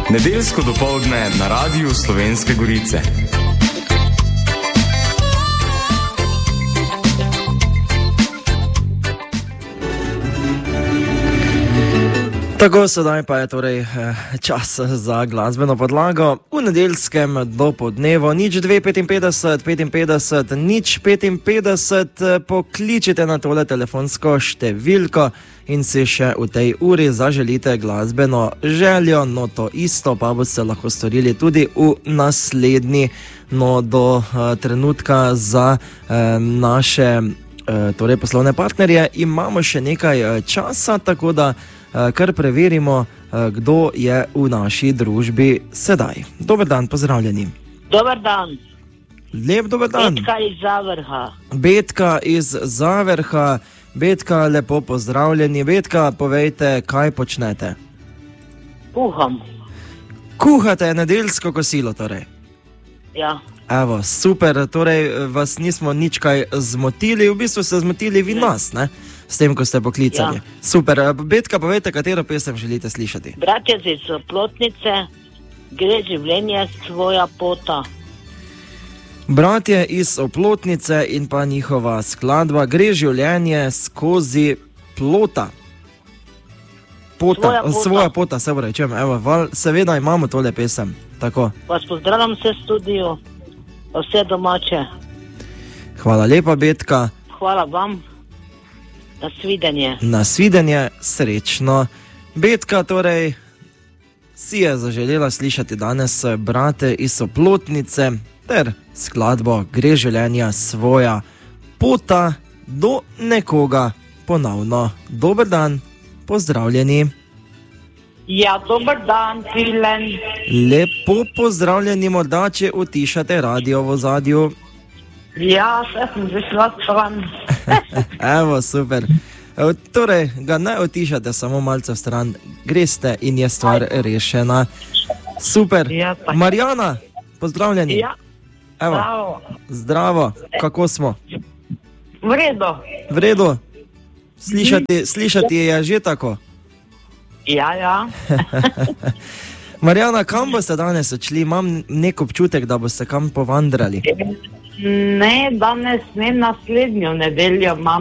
Nedeljsko dopoldne na Radiu Slovenske Gorice. Tako, sedaj pa je torej čas za glasbeno podlago. V nedeljskem dopoldnevu 0255 55 055 pokličite na tole telefonsko številko in si še v tej uri zaželite glasbeno željo. No, to isto pa boste lahko storili tudi v naslednji, no, do trenutka za naše torej poslovne partnerje. Imamo še nekaj časa, tako da kar preverimo, kdo je v naši družbi sedaj. Dober dan, pozdravljeni. Dober dan. Lep dober dan. Betka iz Zavrha. Betka iz Zavrha. Betka, lepo pozdravljeni. Betka, povejte, kaj počnete? Kuham. Kuhate nedeljsko kosilo, torej? Ja. Evo, super, torej vas nismo nič kaj zmotili, v bistvu ste zmotili vi nas, ne? S tem, ko ste poklicali. Ja. Super, Betka, povejte, katero pesem želite slišati? Bratje iz Oplotnice, gre življenje svoja pota. Bratje iz Oplotnice in pa njihova skladba Gre življenje skozi plota. Svoja pota, se rečem, evo, seveda imamo tole pesem. Tako. Vas pozdravljam vse studio, vse domače. Hvala lepa, Betka. Hvala vam. Nasvidenje. Nasvidenje, srečno. Betka torej si je zaželela slišati danes Brate iz Oplotnice ter skladbo Gre življenja svoja pota do nekoga ponovno. Dober dan, pozdravljeni. Ja, dober dan, Filen. Lepo pozdravljeni, morda če utišate radio v ozadju. Ja, sem že šla stran. Evo, super. Torej, ga ne utišate, samo malce v stran. Greste in je stvar rešena. Super. Ja, Marjana, pozdravljeni. Ja, evo. Zdravo. Zdravo, kako smo? V redu. V redu. Slišati je že tako. Ja. Marjana, kam boste danes odšli? Imam nek občutek, da boste kam povandrali. Ne, danes ne, naslednjo nedeljo imam